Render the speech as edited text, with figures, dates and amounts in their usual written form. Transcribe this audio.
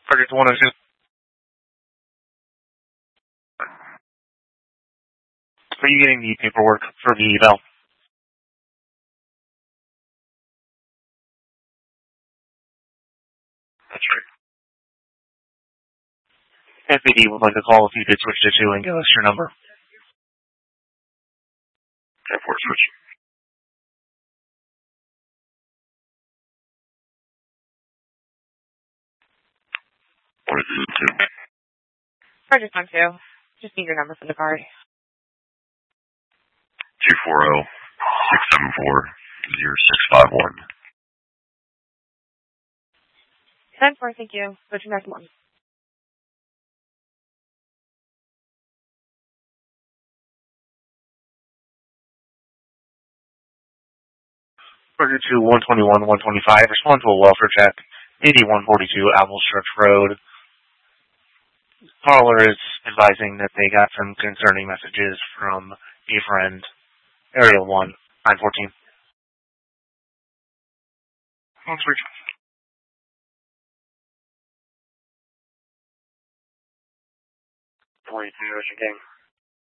Project 102. Are you getting the paperwork for the eval? That's right. FAD would like to call if you did switch to 2 and give us your number. Airport switch. What is it? 2? Project 1-2. Just need your number for the card. 240-674-0651. 10-4, thank you. Go to next one. Project 2, 121, 125. Respond to a welfare check. 8142 Apples Church Road. Caller is advising that they got some concerning messages from a friend. Area 1, 914. Let's reach. 42, Ocean King.